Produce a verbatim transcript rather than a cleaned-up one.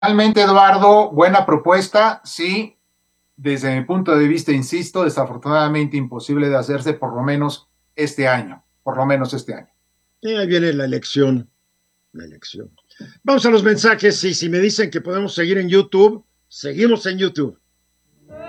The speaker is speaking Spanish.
Realmente, Eduardo, buena propuesta, sí, desde mi punto de vista, insisto, desafortunadamente imposible de hacerse por lo menos este año, por lo menos este año. Y ahí viene la elección, la elección. Vamos a los mensajes y si me dicen que podemos seguir en YouTube, seguimos en YouTube.